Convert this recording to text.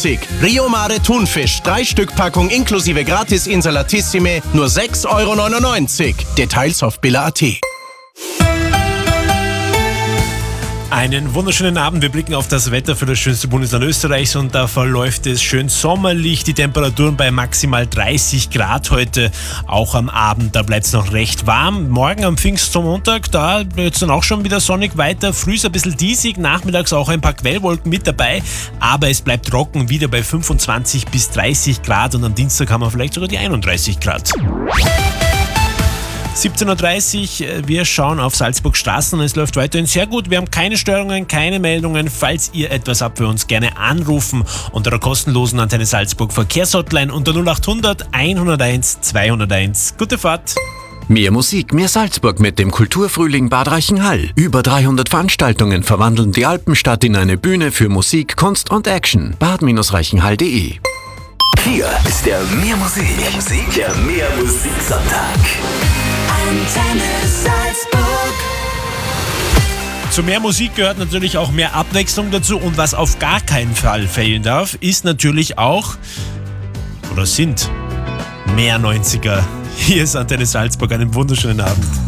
Euro. Rio Mare Thunfisch, 3 Stück Packung inklusive Gratis Insalatissime, nur 6,99 Euro. Details auf billa.at. Einen wunderschönen Abend. Wir blicken auf das Wetter für das schönste Bundesland Österreichs und da verläuft es schön sommerlich. Die Temperaturen bei maximal 30 Grad heute, auch am Abend. Da bleibt es noch recht warm. Morgen am Pfingstmontag, da wird es dann auch schon wieder sonnig weiter. Früh ist ein bisschen diesig, nachmittags auch ein paar Quellwolken mit dabei. Aber es bleibt trocken, wieder bei 25 bis 30 Grad und am Dienstag haben wir vielleicht sogar die 31 Grad. 17.30 Uhr, wir schauen auf Salzburg Straßen und es läuft weiterhin sehr gut. Wir haben keine Störungen, keine Meldungen. Falls ihr etwas habt, für uns gerne anrufen unter der kostenlosen Antenne Salzburg Verkehrshotline unter 0800 101 201. Gute Fahrt! Mehr Musik, mehr Salzburg mit dem Kulturfrühling Bad Reichenhall. Über 300 Veranstaltungen verwandeln die Alpenstadt in eine Bühne für Musik, Kunst und Action. bad-reichenhall.de. Hier ist der Mehr Musik, der Mehr Musik-Sonntag. Antenne Salzburg. Zu mehr Musik gehört natürlich auch mehr Abwechslung dazu und was auf gar keinen Fall fehlen darf, ist natürlich auch, oder sind, mehr 90er. Hier ist Antenne Salzburg, einen wunderschönen Abend.